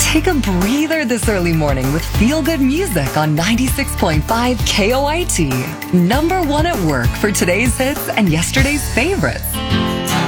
Take a breather this early morning with feel-good music on 96.5 KOIT. Number one at work for today's hits and yesterday's favorites.